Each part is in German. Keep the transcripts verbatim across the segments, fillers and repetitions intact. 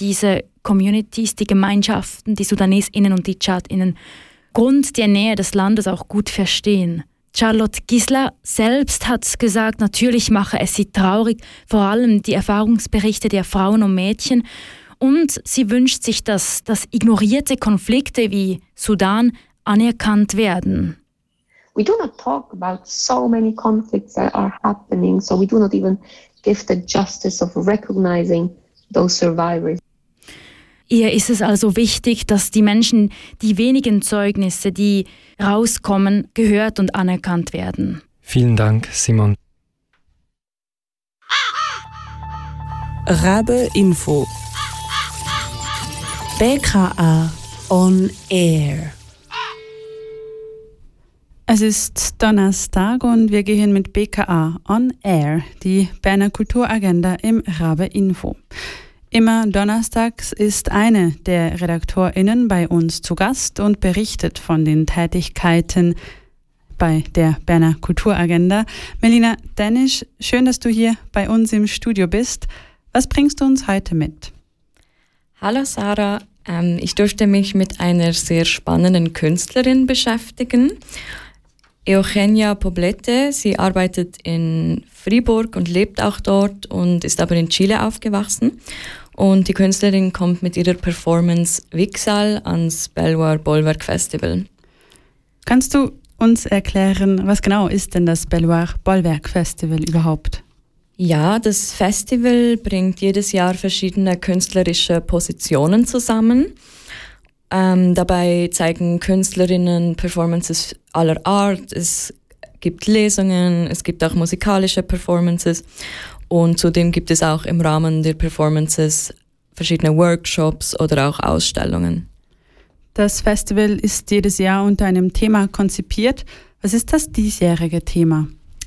diese Communities, die Gemeinschaften, die SudanesInnen und die TschadInnen Grund der Nähe des Landes auch gut verstehen. Charlotte Gisler selbst hat gesagt, natürlich mache es sie traurig, vor allem die Erfahrungsberichte der Frauen und Mädchen. Und sie wünscht sich, dass, dass ignorierte Konflikte wie Sudan anerkannt werden. We do not talk about so many conflicts that are happening, so we do not even give the justice of recognizing those survivors. Ihr ist es also wichtig, dass die Menschen, die wenigen Zeugnisse, die rauskommen, gehört und anerkannt werden. Vielen Dank, Simon. Rabe Info. B K A on Air. Es ist Donnerstag und wir gehen mit B K A on Air, die Berner Kulturagenda im Rabe Info. Immer donnerstags ist eine der RedaktorInnen bei uns zu Gast und berichtet von den Tätigkeiten bei der Berner Kulturagenda. Melina Denisch, schön, dass du hier bei uns im Studio bist. Was bringst du uns heute mit? Hallo Sarah, ähm, ich durfte mich mit einer sehr spannenden Künstlerin beschäftigen. Eugenia Poblete, sie arbeitet in Fribourg und lebt auch dort und ist aber in Chile aufgewachsen. Und die Künstlerin kommt mit ihrer Performance Wixal ans Belvoir Bollwerk Festival. Kannst du uns erklären, was genau ist denn das Belvoir Bollwerk Festival überhaupt? Ja, das Festival bringt jedes Jahr verschiedene künstlerische Positionen zusammen. Ähm, dabei zeigen Künstlerinnen Performances aller Art. Es gibt Lesungen, es gibt auch musikalische Performances. Und zudem gibt es auch im Rahmen der Performances verschiedene Workshops oder auch Ausstellungen. Das Festival ist jedes Jahr unter einem Thema konzipiert. Was ist das diesjährige Thema?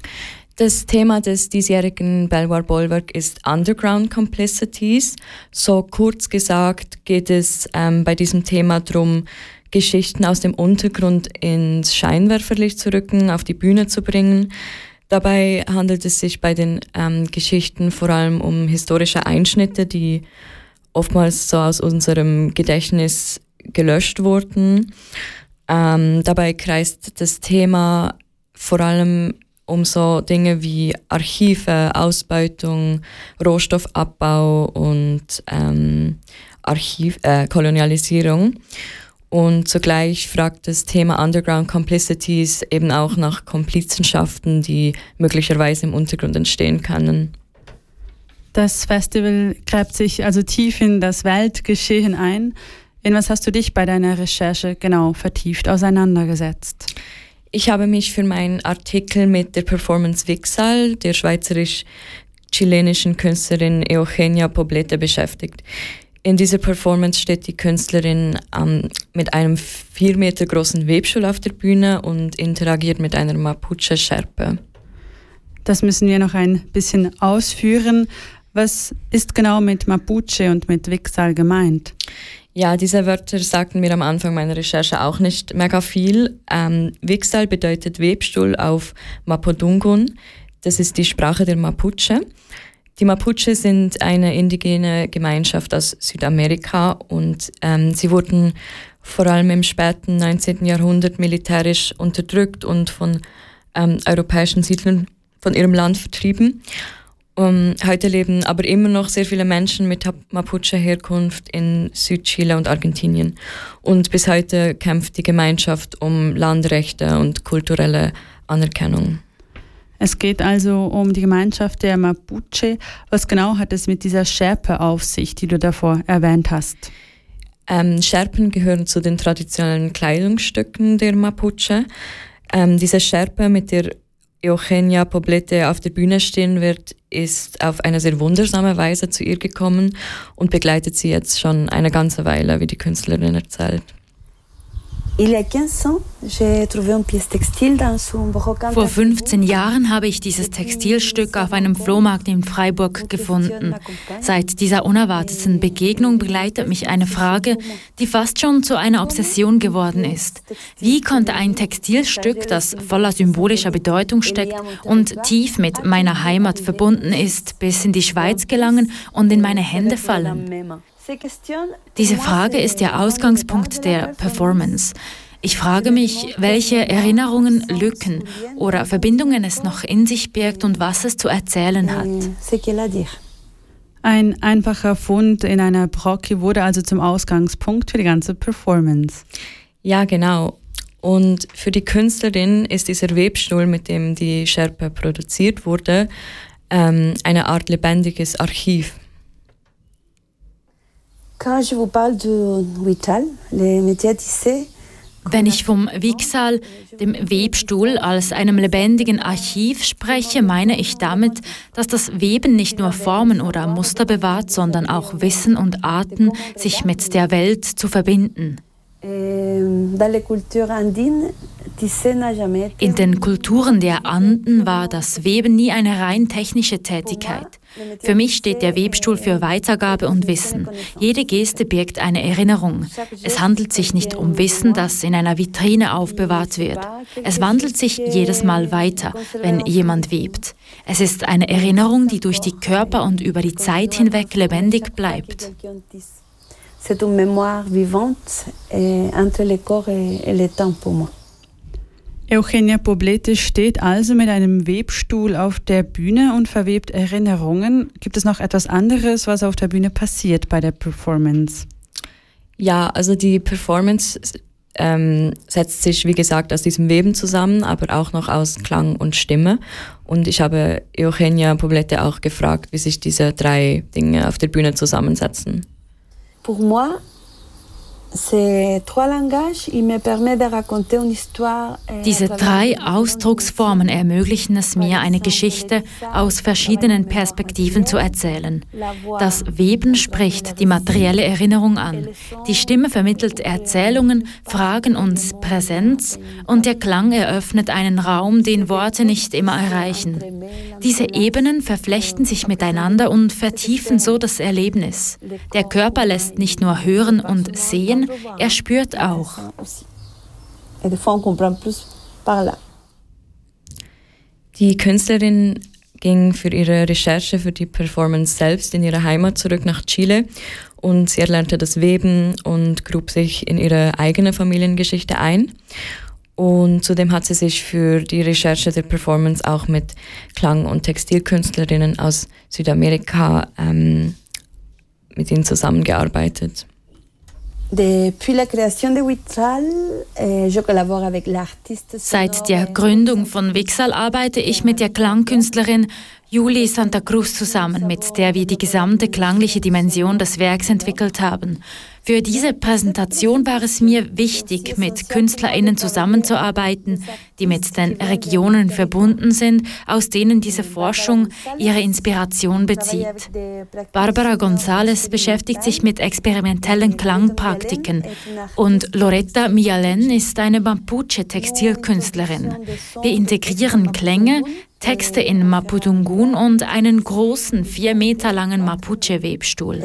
Das Thema des diesjährigen Belvoir Bollwerk ist Underground Complicities. So kurz gesagt geht es ähm, bei diesem Thema darum, Geschichten aus dem Untergrund ins Scheinwerferlicht zu rücken, auf die Bühne zu bringen. Dabei handelt es sich bei den ähm, Geschichten vor allem um historische Einschnitte, die oftmals so aus unserem Gedächtnis gelöscht wurden. Ähm, dabei kreist das Thema vor allem um so Dinge wie Archive, Ausbeutung, Rohstoffabbau und ähm, Archiv, äh, Kolonialisierung. Und zugleich fragt das Thema Underground Complicities eben auch nach Komplizenschaften, die möglicherweise im Untergrund entstehen können. Das Festival gräbt sich also tief in das Weltgeschehen ein. In was hast du dich bei deiner Recherche genau vertieft auseinandergesetzt? Ich habe mich für meinen Artikel mit der Performance Wixal, der schweizerisch-chilenischen Künstlerin Eugenia Poblete, beschäftigt. In dieser Performance steht die Künstlerin ähm, mit einem vier Meter großen Webstuhl auf der Bühne und interagiert mit einer Mapuche-Sherpe. Das müssen wir noch ein bisschen ausführen. Was ist genau mit Mapuche und mit Wixal gemeint? Ja, diese Wörter sagten mir am Anfang meiner Recherche auch nicht mega viel. Ähm, Wixal bedeutet Webstuhl auf Mapudungun. Das ist die Sprache der Mapuche. Die Mapuche sind eine indigene Gemeinschaft aus Südamerika und ähm, sie wurden vor allem im späten neunzehnten Jahrhundert militärisch unterdrückt und von ähm, europäischen Siedlern von ihrem Land vertrieben. Um, heute leben aber immer noch sehr viele Menschen mit Mapuche-Herkunft in Südchile und Argentinien. Und bis heute kämpft die Gemeinschaft um Landrechte und kulturelle Anerkennung. Es geht also um die Gemeinschaft der Mapuche. Was genau hat es mit dieser Sherpe auf sich, die du davor erwähnt hast? Ähm, Sherpen gehören zu den traditionellen Kleidungsstücken der Mapuche. Ähm, diese Sherpe, mit der Eugenia Poblete auf der Bühne stehen wird, ist auf eine sehr wundersame Weise zu ihr gekommen und begleitet sie jetzt schon eine ganze Weile, wie die Künstlerin erzählt. Vor fünfzehn Jahren habe ich dieses Textilstück auf einem Flohmarkt in Freiburg gefunden. Seit dieser unerwarteten Begegnung begleitet mich eine Frage, die fast schon zu einer Obsession geworden ist. Wie konnte ein Textilstück, das voller symbolischer Bedeutung steckt und tief mit meiner Heimat verbunden ist, bis in die Schweiz gelangen und in meine Hände fallen? Diese Frage ist der Ausgangspunkt der Performance. Ich frage mich, welche Erinnerungen, Lücken oder Verbindungen es noch in sich birgt und was es zu erzählen hat. Ein einfacher Fund in einer Brocke wurde also zum Ausgangspunkt für die ganze Performance. Ja, genau. Und für die Künstlerin ist dieser Webstuhl, mit dem die Sherpa produziert wurde, ähm, eine Art lebendiges Archiv. Quand je vous parle de Wital, les métiers tissés, Wenn ich vom Wiksal, dem Webstuhl, als einem lebendigen Archiv spreche, meine ich damit, dass das Weben nicht nur Formen oder Muster bewahrt, sondern auch Wissen und Arten, sich mit der Welt zu verbinden. In den Kulturen der Anden war das Weben nie eine rein technische Tätigkeit. Für mich steht der Webstuhl für Weitergabe und Wissen. Jede Geste birgt eine Erinnerung. Es handelt sich nicht um Wissen, das in einer Vitrine aufbewahrt wird. Es wandelt sich jedes Mal weiter, wenn jemand webt. Es ist eine Erinnerung, die durch die Körper und über die Zeit hinweg lebendig bleibt. C'est une mémoire vivante entre le corps et le temps pour moi. Eugenia Poblete steht also mit einem Webstuhl auf der Bühne und verwebt Erinnerungen. Gibt es noch etwas anderes, was auf der Bühne passiert bei der Performance? Ja, also die Performance ähm, setzt sich, wie gesagt, aus diesem Weben zusammen, aber auch noch aus Klang und Stimme. Und ich habe Eugenia Poblete auch gefragt, wie sich diese drei Dinge auf der Bühne zusammensetzen. Pour moi, ces trois langages, ils me permettent de raconter une histoire. Diese drei Ausdrucksformen ermöglichen es mir, eine Geschichte aus verschiedenen Perspektiven zu erzählen. Das Weben spricht die materielle Erinnerung an. Die Stimme vermittelt Erzählungen, Fragen und Präsenz und der Klang eröffnet einen Raum, den Worte nicht immer erreichen. Diese Ebenen verflechten sich miteinander und vertiefen so das Erlebnis. Der Körper lässt nicht nur hören und sehen, er spürt auch. Die Künstlerin ging für ihre Recherche für die Performance selbst in ihre Heimat zurück nach Chile und sie erlernte das Weben und grub sich in ihre eigene Familiengeschichte ein. Und zudem hat sie sich für die Recherche der Performance auch mit Klang- und Textilkünstlerinnen aus Südamerika ähm, mit ihnen zusammengearbeitet. Seit der Gründung von Wiksal arbeite ich mit der Klangkünstlerin Julie Santa Cruz zusammen, mit der wir die gesamte klangliche Dimension des Werks entwickelt haben. Für diese Präsentation war es mir wichtig, mit KünstlerInnen zusammenzuarbeiten, die mit den Regionen verbunden sind, aus denen diese Forschung ihre Inspiration bezieht. Barbara González beschäftigt sich mit experimentellen Klangpraktiken und Loretta Mialen ist eine Mapuche-Textilkünstlerin. Wir integrieren Klänge, Texte in Mapudungun und einen großen, vier Meter langen Mapuche-Webstuhl.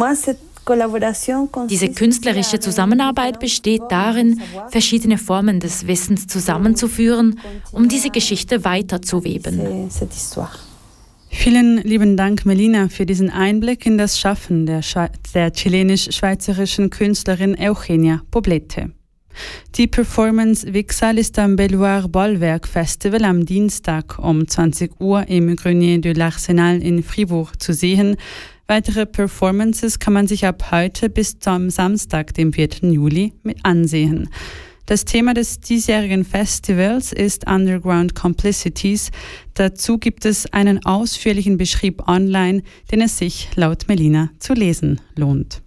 Diese künstlerische Zusammenarbeit besteht darin, verschiedene Formen des Wissens zusammenzuführen, um diese Geschichte weiterzuweben. Vielen lieben Dank, Melina, für diesen Einblick in das Schaffen der, Scha- der chilenisch-schweizerischen Künstlerin Eugenia Poblete. Die Performance Wiksal ist am Belvoir Bollwerk Festival am Dienstag um zwanzig Uhr im Grenier de l'Arsenal in Fribourg zu sehen. Weitere Performances kann man sich ab heute bis zum Samstag, dem vierten Juli, mit ansehen. Das Thema des diesjährigen Festivals ist Underground Complicities. Dazu gibt es einen ausführlichen Beschrieb online, den es sich laut Melina zu lesen lohnt.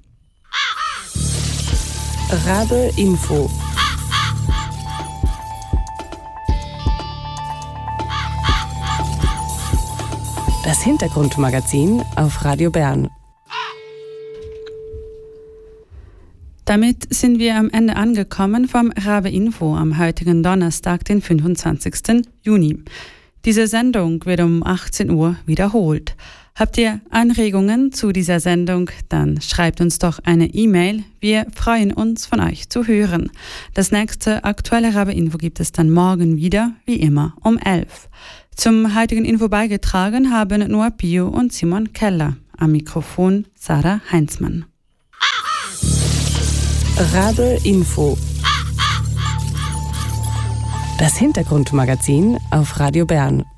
Rabe Info. Das Hintergrundmagazin auf Radio Bern. Damit sind wir am Ende angekommen vom Rabe Info am heutigen Donnerstag, den fünfundzwanzigsten Juni. Diese Sendung wird um achtzehn Uhr wiederholt. Habt ihr Anregungen zu dieser Sendung, dann schreibt uns doch eine E-Mail. Wir freuen uns, von euch zu hören. Das nächste aktuelle Rabe Info gibt es dann morgen wieder, wie immer, um elf. Zum heutigen Info beigetragen haben Noah Pio und Simon Keller. Am Mikrofon Sarah Heinzmann. Rabe Info. Das Hintergrundmagazin auf Radio Bern.